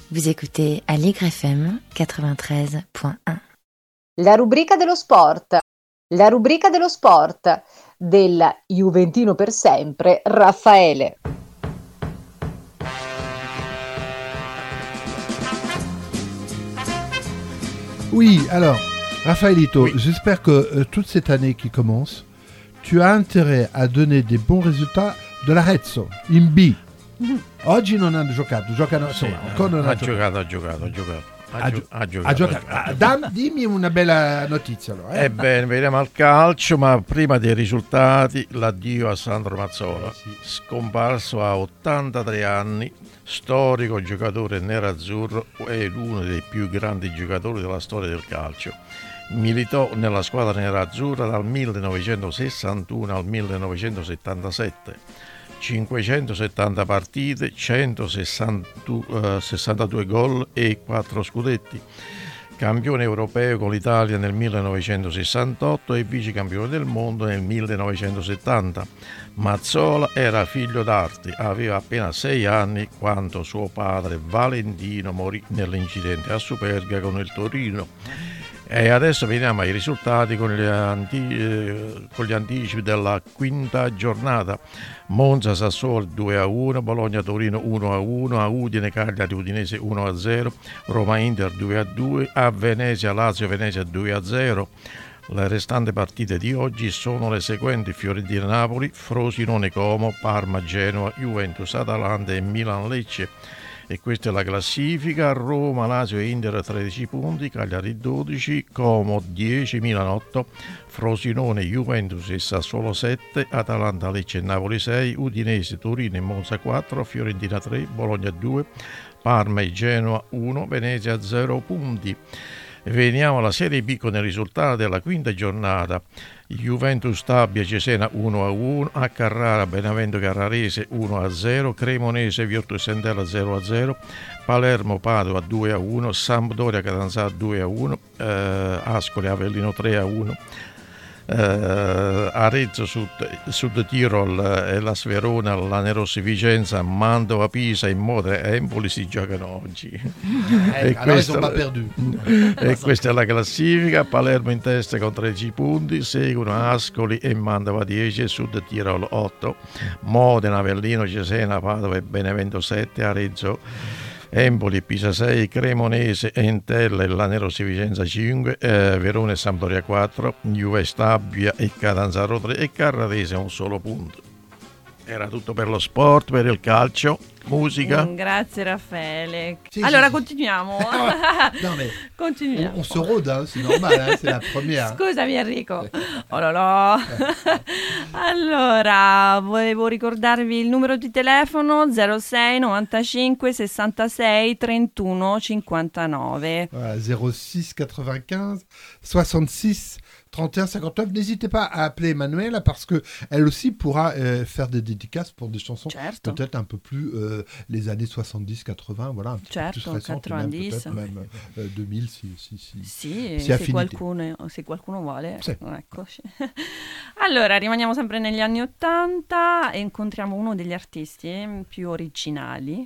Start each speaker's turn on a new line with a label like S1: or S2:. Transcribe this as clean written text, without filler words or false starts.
S1: Vous écoutez Allegre FM 93.1.
S2: La rubrica dello sport. La rubrica dello sport del Juventino per sempre, Raffaele.
S3: Oui, alors, Raphaëlito, oui. J'espère que toute cette année qui commence, tu as intérêt a donner des bons résultats de l'Arezzo, in B. Oggi non hanno giocato, giocano, insomma, ancora non
S4: ha giocato.
S3: Dimmi una bella notizia allora.
S4: Ebbene, veniamo al calcio, ma prima dei risultati l'addio a Sandro Mazzola, scomparso a 83 anni, storico giocatore nerazzurro e uno dei più grandi giocatori della storia del calcio. Militò nella squadra nerazzurra dal 1961 al 1977. 570 partite, 162 gol e 4 scudetti. Campione europeo con l'Italia nel 1968 e vicecampione del mondo nel 1970. Mazzola era figlio d'arte, aveva appena 6 anni quando suo padre Valentino morì nell'incidente a Superga con il Torino. E adesso veniamo ai risultati con gli anticipi della quinta giornata. Monza Sassuolo 2-1, Bologna Torino 1-1, a Udine Cagliari Udinese 1-0, Roma Inter 2-2, a Venezia Lazio Venezia 2-0. Le restanti partite di oggi sono le seguenti: Fiorentina Napoli, Frosinone Como, Parma Genoa, Juventus Atalanta e Milan Lecce. E questa è la classifica: Roma, Lazio e Inter 13 punti, Cagliari 12, Como 10, Milan 8, Frosinone, Juventus e Sassuolo 7, Atalanta, Lecce e Napoli 6, Udinese, Torino e Monza 4, Fiorentina 3, Bologna 2, Parma e Genoa 1, Venezia 0 punti. Veniamo alla Serie B con i risultati della quinta giornata. Juventus Stabia Cesena 1-1, a Carrara Benevento Carrarese 1-0, Cremonese Virtus Entella 0-0, Palermo Padova 2-1, Sampdoria Catanzaro 2-1, Ascoli Avellino 3-1, Arezzo Sud Tirol e la Sverona, Lanerossi Vicenza, Mantova Pisa e Modena e Empoli si giocano oggi. E questa è la classifica. Palermo in testa con 13 punti, seguono Ascoli e Mantova 10 e Sud Tirol 8, Modena, Avellino, Cesena, Padova e Benevento 7, Arezzo, Empoli, Pisa 6, Cremonese, Entella e Lanerossi Vicenza 5, Verona e Sampdoria 4, Juve Stabia e Catanzaro 3 e Carrarese un solo punto. Era tutto per lo sport, per il calcio, musica.
S5: Grazie Raffaele.
S3: Sì,
S5: allora
S3: sì.
S5: continuiamo.
S3: Non, mais
S5: Continuiamo.
S3: on se rôde, hein, c'est normal, hein, c'est la première.
S5: Scusami Enrico. Oh là là. Allora, volevo ricordarvi il numero di telefono 06 95 66 31 59.
S3: Voilà, 06 95 66 31 59. N'hésitez pas à appeler Manuela parce que elle aussi pourra faire des dédicaces pour des chansons peut-être un peu plus les années 70, 80, voilà, un petit peu plus récentes,
S5: 90,
S3: peut-être même 2000 si
S5: se qualcuno vuole.
S3: Sì.
S5: Ecco. Allora, rimaniamo sempre negli anni 80 e incontriamo uno degli artisti più originali